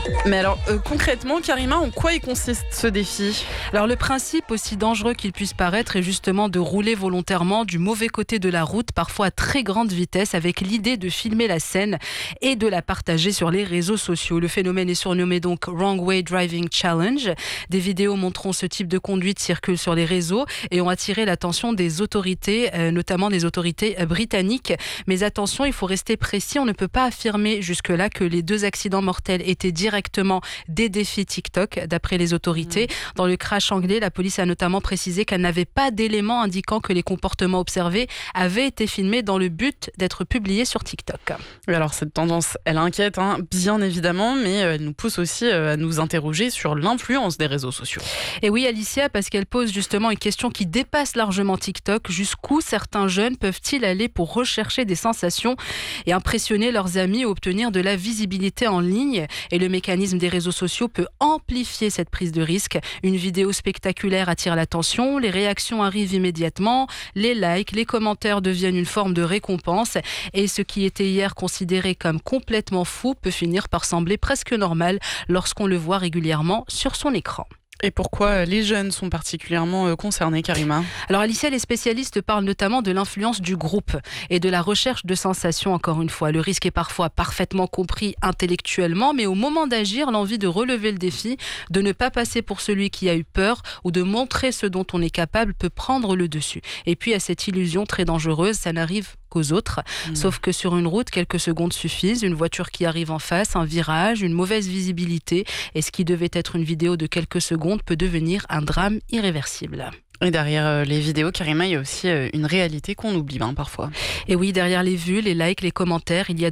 Mais alors, concrètement, Karima, en quoi il consiste ce défi ? Alors le principe, aussi dangereux qu'il puisse paraître, est justement de rouler volontairement du mauvais côté de la route, parfois à très grande vitesse, avec l'idée de filmer la scène et de la partager sur les réseaux sociaux. Le phénomène est surnommé donc Wrong Way Driving Challenge. Des vidéos montrant ce type de conduite circulent sur les réseaux et ont attiré l'attention des autorités, notamment des autorités britanniques. Mais attention, il faut rester précis, on ne peut pas affirmer jusque-là que les 2 accidents mortels étaient directement des défis TikTok, d'après les autorités. Dans le crash anglais, la police a notamment précisé qu'elle n'avait pas d'éléments indiquant que les comportements observés avaient été filmés dans le but d'être publiés sur TikTok. Alors cette tendance, elle inquiète, bien évidemment, mais elle nous pousse aussi à nous interroger sur l'influence des réseaux sociaux. Et oui, Alicia, parce qu'elle pose justement une question qui dépasse largement TikTok. Jusqu'où certains jeunes peuvent-ils aller pour rechercher des sensations et impressionner leurs amis ou obtenir de la visibilité en ligne ? Et le mécanisme des réseaux sociaux peut amplifier cette prise de risque. Une vidéo spectaculaire attire l'attention, les réactions arrivent immédiatement, les likes, les commentaires deviennent une forme de récompense et ce qui était hier considéré comme complètement fou peut finir par sembler presque normal lorsqu'on le voit régulièrement sur son écran. Et pourquoi les jeunes sont particulièrement concernés, Karima ? Alors Alicia, les spécialistes parlent notamment de l'influence du groupe et de la recherche de sensations, encore une fois. Le risque est parfois parfaitement compris intellectuellement, mais au moment d'agir, l'envie de relever le défi, de ne pas passer pour celui qui a eu peur ou de montrer ce dont on est capable peut prendre le dessus. Et puis à cette illusion très dangereuse, ça n'arrive qu'aux autres. Sauf que sur une route, quelques secondes suffisent. Une voiture qui arrive en face, un virage, une mauvaise visibilité. Et ce qui devait être une vidéo de quelques secondes peut devenir un drame irréversible. Et derrière les vidéos, Karima, il y a aussi une réalité qu'on oublie parfois. Et oui, derrière les vues, les likes, les commentaires, il y a